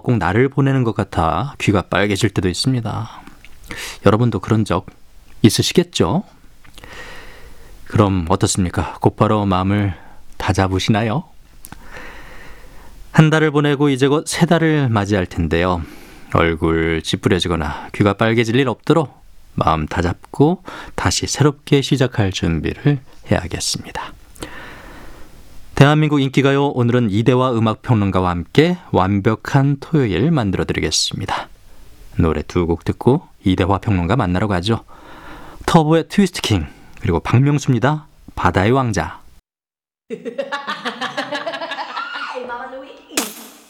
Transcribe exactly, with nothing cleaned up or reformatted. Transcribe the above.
꼭 나를 보내는 것 같아 귀가 빨개질 때도 있습니다. 여러분도 그런 적 있으시겠죠? 그럼 어떻습니까? 곧바로 마음을 다잡으시나요? 한 달을 보내고 이제 곧 세 달을 맞이할 텐데요. 얼굴 찌푸려지거나 귀가 빨개질 일 없도록 마음 다잡고 다시 새롭게 시작할 준비를 해야겠습니다. 대한민국 인기가요, 오늘은 이대화 음악평론가와 함께 완벽한 토요일 만들어드리겠습니다. 노래 두 곡 듣고 이대화 평론가 만나러 가죠. 터보의 트위스트 킹, 그리고 박명수입니다. 바다의 왕자.